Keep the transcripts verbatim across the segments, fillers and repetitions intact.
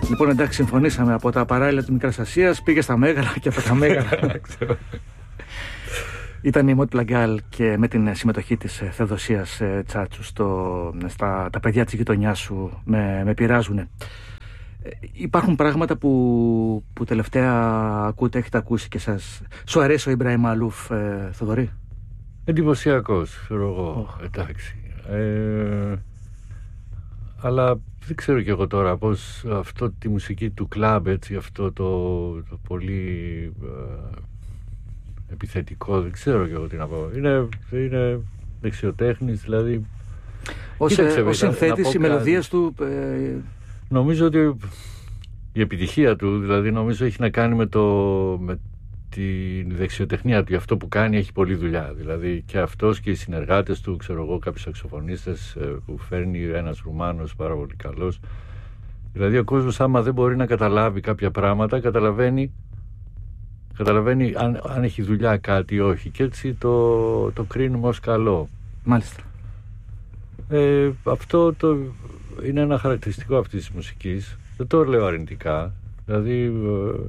Λοιπόν, εντάξει, συμφωνήσαμε. Από τα παράλληλα της Μικράς Ασίας πήγε στα Μέγαρα και από τα Μέγαρα. Ήταν η Μότ Πλαγκάλ και με την συμμετοχή της Θεοδοσίας Τσάτσου στο, στα τα παιδιά της γειτονιάς σου με, με πειράζουνε. Υπάρχουν πράγματα που, που τελευταία ακούτε, έχετε ακούσει και σας. Σου αρέσει ο Ιμπραήμ Μαλούφ, ε, Θοδωρή? Εντυπωσιακός, ξέρω εγώ, oh. εντάξει. Ε, αλλά δεν ξέρω κι εγώ τώρα πώς αυτό τη μουσική του κλαμπ, έτσι, αυτό το, το πολύ ε, επιθετικό, δεν ξέρω κι εγώ τι να πω. Είναι, είναι δεξιοτέχνης, δηλαδή. Ως, ε, ως συνθέτης, οι μελωδίες του... Ε, νομίζω ότι η επιτυχία του, δηλαδή, νομίζω έχει να κάνει με, το, με τη δεξιοτεχνία του. Για αυτό που κάνει έχει πολλή δουλειά. Δηλαδή και αυτός και οι συνεργάτες του, ξέρω εγώ, κάποιοι σαξοφωνίστες που φέρνει ένας Ρουμάνος πάρα πολύ καλός. Δηλαδή ο κόσμος, άμα δεν μπορεί να καταλάβει κάποια πράγματα, καταλαβαίνει, καταλαβαίνει αν, αν έχει δουλειά κάτι ή όχι. Και έτσι το, το κρίνουμε ως καλό. Μάλιστα. Ε, αυτό το... είναι ένα χαρακτηριστικό αυτής της μουσικής. Δεν το λέω αρνητικά. Δηλαδή ε,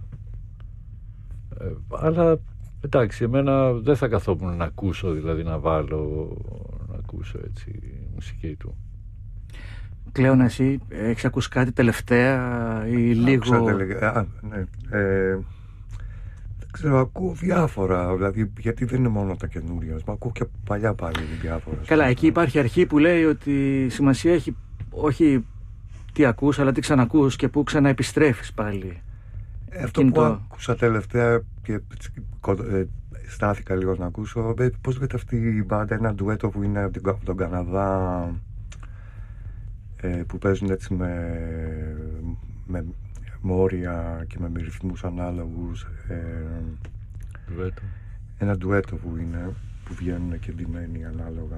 ε, αλλά εντάξει, εμένα δεν θα καθόμουν να ακούσω, δηλαδή να βάλω να ακούσω έτσι μουσική του. Κλέον, εσύ έχεις ακούσει κάτι τελευταία ή λίγο? Α, ναι. ε, δεν ξέρω, ακούω διάφορα, δηλαδή, γιατί δεν είναι μόνο τα καινούρια, μα ακούω και παλιά πάλι διάφορα. Καλά, εκεί υπάρχει αρχή που λέει ότι σημασία έχει όχι τι ακούς, αλλά τι ξανακούς και που ξαναεπιστρέφεις πάλι. Αυτό που το... άκουσα τελευταία και ε, στάθηκα λίγο να ακούσω, ε, πώς λέγεται αυτή η μπάντα, ένα ντουέτο που είναι από τον Καναδά, ε, που παίζουν έτσι με, με μόρια και με ρυθμούς ανάλογους. Ε, ντουέτο. Ένα ντουέτο που είναι, που βγαίνουν και ντυμένοι ανάλογα.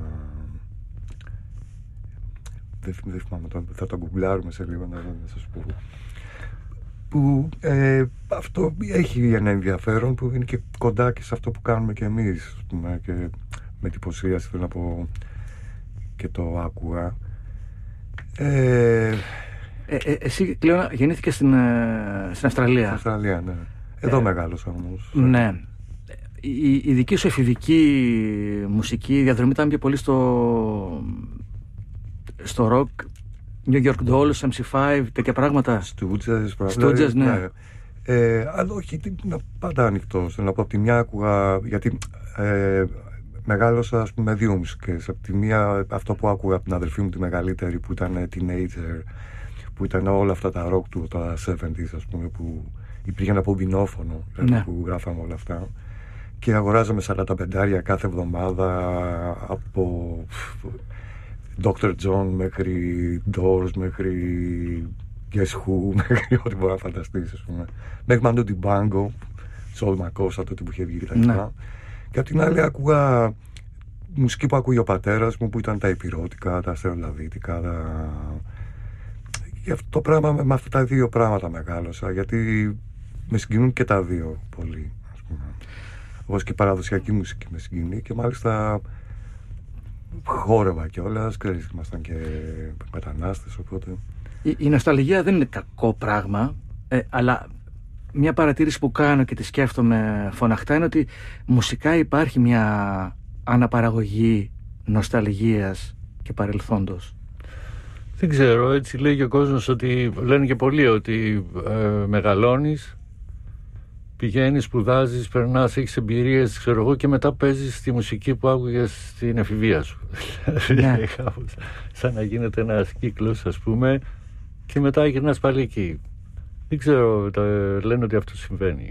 Δεν, δεν θυμάμαι, θα το γκουγκλάρουμε σε λίγο να, να σας πω. Που ε, αυτό έχει ένα ενδιαφέρον που είναι και κοντά και σε αυτό που κάνουμε και εμείς, ας πούμε, και με εντυπωσίαση, θέλω να πω, και το άκουγα. Ε, ε, ε, εσύ, Κλέωνα, γεννήθηκες στην, ε, στην Αυστραλία. Στην Αυστραλία, ναι. Εδώ ε, μεγάλωσα όμως. Ναι. Η, η δική σου εφηβική μουσική διαδρομή ήταν πιο πολύ στο... στο ροκ, New York Dolls, εμ σι φάιβ, τέτοια πράγματα. Στούτζες, Στούτζες, ναι. ναι. Ε, αλλά όχι, πάντα ανοιχτός. Να πω, από τη μια άκουγα, γιατί ε, μεγάλωσα, ας πούμε, με δύο μουσικές. Από τη μία αυτό που άκουγα από την αδελφή μου τη μεγαλύτερη, που ήταν teenager, που ήταν όλα αυτά τα ροκ του, τα εβδομήντα, ας πούμε, που υπήρχε ένα πομπινόφωνο, ναι. που γράφαμε όλα αυτά. Και αγοράζαμε σαράντα πεντάρια κάθε εβδομάδα από ντόκτορ John μέχρι Doors, μέχρι Guess Who, μέχρι ό,τι μπορεί να φανταστείς, ας πούμε. Μέχρι Manu Dibango, Soul Makossa, τότε που είχε βγει και τα λοιπά. Ναι. Και απ' την άλλη άκουγα μουσική που άκουγε ο πατέρας μου, που ήταν τα υπηρώτικα, τα αστερολαβήτικα, τα... Και αυτό το πράγμα, με αυτά τα δύο πράγματα μεγάλωσα, γιατί με συγκινούν και τα δύο πολύ, ας πούμε. Όπως και η παραδοσιακή μουσική με συγκινεί, και μάλιστα χόρευα κιόλας, ξέρεις, ήμασταν και μετανάστες, οπότε... Η, η νοσταλγία δεν είναι κακό πράγμα, ε, αλλά μια παρατήρηση που κάνω και τη σκέφτομαι φωναχτά είναι ότι μουσικά υπάρχει μια αναπαραγωγή νοσταλγίας και παρελθόντος. Δεν ξέρω, έτσι λέει και ο κόσμος, ότι λένε και πολλοί ότι ε, μεγαλώνεις, πηγαίνεις, σπουδάζεις, περνάς, έχεις εμπειρίες, ξέρω εγώ, και μετά παίζεις τη μουσική που άκουγες στην εφηβεία σου. Ναι. Σαν να γίνεται ένας κύκλος, ας πούμε, και μετά γυρνάς πάλι εκεί. Δεν ξέρω, τα, λένε ότι αυτό συμβαίνει.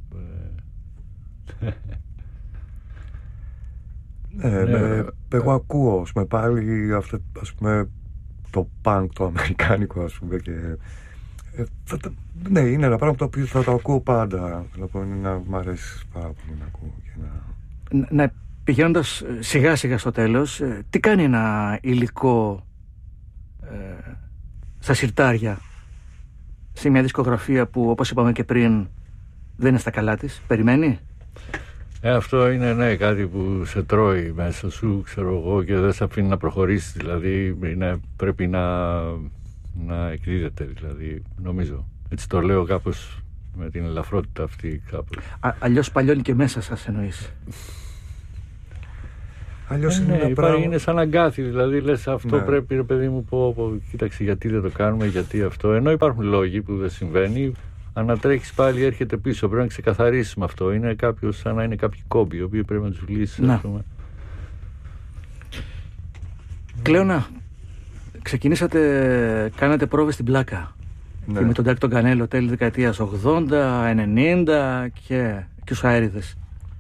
Ναι, ναι, με, εγώ ακούω, ας πούμε, πάλι αυτό, ας πούμε, το punk, το αμερικάνικο, ας πούμε, και... Ε, θα, ναι, είναι ένα πράγμα το οποίο θα το ακούω πάντα. Λοιπόν, είναι να μ' αρέσει πάρα πολύ να ακούω. Και να... να πηγαίνοντας σιγά σιγά στο τέλος, τι κάνει ένα υλικό ε, στα συρτάρια σε μια δισκογραφία που, όπως είπαμε και πριν, δεν είναι στα καλά της? Περιμένει? Ε, αυτό είναι, ναι, κάτι που σε τρώει μέσα σου, ξέρω εγώ, και δεν σε αφήνει να προχωρήσεις. Δηλαδή είναι, πρέπει να να εκδίδεται, δηλαδή, νομίζω. Έτσι το λέω κάπως με την ελαφρότητα αυτή κάπως. Α, αλλιώς παλιώνει και μέσα σας εννοείς. Αλλιώς ε, είναι, ναι, ένα υπάρχει, πράγμα... είναι σαν αγκάθι, δηλαδή λες αυτό ναι. πρέπει, ρε παιδί μου, πω, πω, κοίταξε γιατί δεν το κάνουμε, γιατί αυτό. Ενώ υπάρχουν λόγοι που δεν συμβαίνει, ανατρέχεις πάλι, έρχεται πίσω, πρέπει να ξεκαθαρίσεις με αυτό. Είναι κάποιος, σαν να είναι κάποιοι κόμποι, οι οποίοι πρέπει να τους λύσεις. Να. Κλέωνα, ξεκινήσατε, κάνατε πρόβες στην Πλάκα. Ναι. Και με τον Τάκη τον Κανέλο τέλη δεκαετίας ογδόντα, ενενήντα και, και στους αέριδες.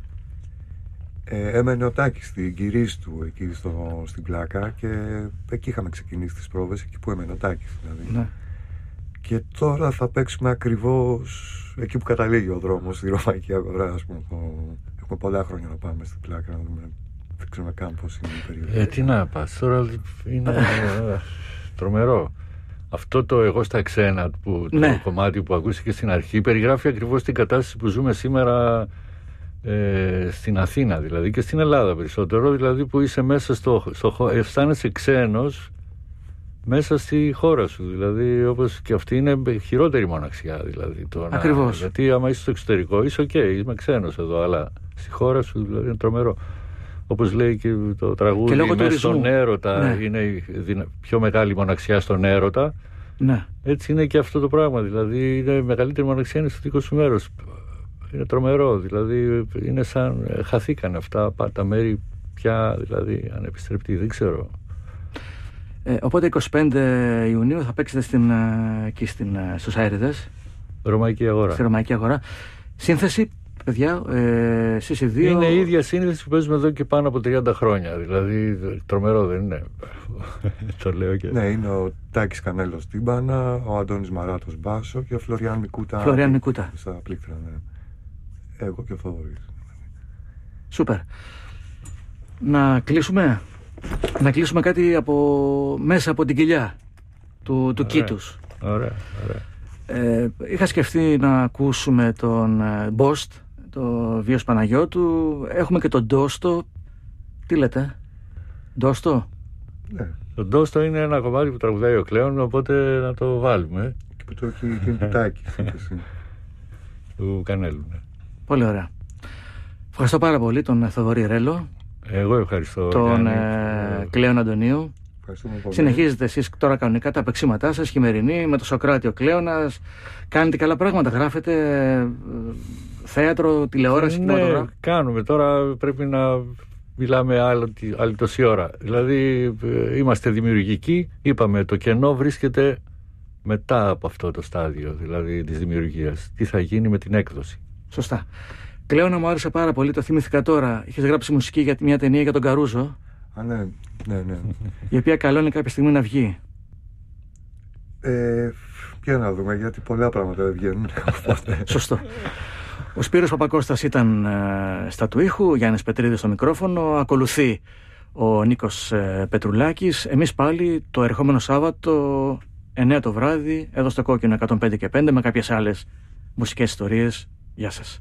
Ε, έμενε ο Τάκης στην κυρίση του εκεί στο, στην Πλάκα και εκεί είχαμε ξεκινήσει τις πρόβες, εκεί που έμενε ο Τάκης δηλαδή. Ναι. Και τώρα θα παίξουμε ακριβώς εκεί που καταλήγει ο δρόμος, στη Ρωμαϊκή Αγορά, ας πούμε. Το... Έχουμε πολλά χρόνια να πάμε στην Πλάκα, να δούμε. Δεν ξέρουμε καν πώς είναι η περιοχή. Ε, τι να πας, τώρα είναι τρομερό. Αυτό το εγώ στα ξένα, που, το ναι. κομμάτι που ακούστηκε στην αρχή, περιγράφει ακριβώς την κατάσταση που ζούμε σήμερα ε, στην Αθήνα, δηλαδή, και στην Ελλάδα περισσότερο, δηλαδή που είσαι μέσα στο, στο αισθάνεσαι ξένος μέσα στη χώρα σου, δηλαδή, όπως και αυτή είναι χειρότερη μοναξιά, δηλαδή. Το να, ακριβώς. Γιατί άμα είσαι στο εξωτερικό είσαι οκ, okay, είμαι ξένος εδώ, αλλά στη χώρα σου δηλαδή είναι τρομερό. Όπως λέει και το τραγούδι, και μέσα στον έρωτα, ναι. είναι η πιο μεγάλη μοναξιά στον έρωτα. Ναι. Έτσι είναι και αυτό το πράγμα, δηλαδή είναι η μεγαλύτερη μοναξιά είναι στο δικό σου μέρος. Είναι τρομερό, δηλαδή είναι σαν χαθήκαν αυτά τα μέρη πια, δηλαδή ανεπιστρεπτή, δεν ξέρω. Ε, οπότε είκοσι πέντε Ιουνίου θα παίξετε στην, εκεί στην, στους Αέριδες. Ρωμαϊκή Αγορά. Στη Ρωμαϊκή Αγορά. Σύνθεση, παιδιά, ε, εσείς οι δύο... Είναι η ίδια σύνθεση που παίζουμε εδώ και πάνω από τριάντα χρόνια, δηλαδή τρομερό δεν είναι. Το λέω και... Ναι, είναι ο Τάκης Κανέλος τύμπανα, ο Αντώνης Μαράτος μπάσο και ο Φλωριάν Μικούτα. Φλωριάν Μικούτα. Στα πλήκτρα, ναι. Εγώ και ο Θοδωρής. Σούπερ. Να κλείσουμε. Να κλείσουμε κάτι από μέσα από την κοιλιά του, του Κήτους. Ωραία, ωραία. Ε, είχα σκεφτεί να ακούσουμε τον Μπόστ, το Βίος Παναγιώτου. Έχουμε και τον Ντόστο. Τι λέτε, Ντόστο? Ναι. Το Ντόστο είναι ένα κομμάτι που τραγουδάει ο Κλέον, οπότε να το βάλουμε. Και που το έχει την πουτάκι. Του Κανέλου, ναι. Πολύ ωραία. Ευχαριστώ πάρα πολύ τον Θοδωρή Ρέλο. Εγώ ευχαριστώ τον ε, Κλέον Αντωνίου. Συνεχίζετε εσείς τώρα κανονικά τα παίξήματά σας, χειμερινή, με το Σοκράτη ο Κλέονας. Κάνετε καλά πράγματα, γράφετε ε, θέατρο, τηλεόραση, ναι, κινηματογράφο. Κάνουμε, τώρα πρέπει να μιλάμε άλλη, άλλη τόση ώρα. Δηλαδή ε, είμαστε δημιουργικοί, είπαμε το κενό βρίσκεται μετά από αυτό το στάδιο, δηλαδή της δημιουργίας. Τι θα γίνει με την έκδοση. Σωστά. Κλέωνα, μου άρεσε πάρα πολύ, το θυμήθηκα τώρα. Είχες γράψει μουσική για μια ταινία για τον Καρούζο. Α, ναι, ναι, ναι. Η οποία καλώνει κάποια στιγμή να βγει. Ε, ποια να δούμε, γιατί πολλά πράγματα δεν βγαίνουν. Σωστό. Ο Σπύρος Παπακώστας ήταν ε, στα του ήχου, Γιάννης Πετρίδης στο μικρόφωνο, ακολουθεί ο Νίκος ε, Πετρουλάκης. Εμείς πάλι το ερχόμενο Σάββατο εννιά το βράδυ, εδώ στο Κόκκινο εκατόν πέντε και πέντε, με κάποιες άλλες μουσικές ιστορίες. Γεια σας.